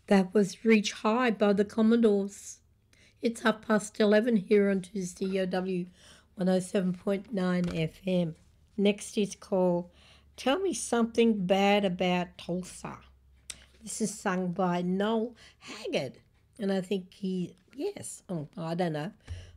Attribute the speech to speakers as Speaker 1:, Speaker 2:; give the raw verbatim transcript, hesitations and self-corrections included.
Speaker 1: That was Reach High by the Commodores. It's half past eleven here on Tuesday, O W one oh seven point nine F M. Next is called Tell Me Something Bad About Tulsa. This is sung by Noel Haggard. And I think he, yes, oh, I don't know.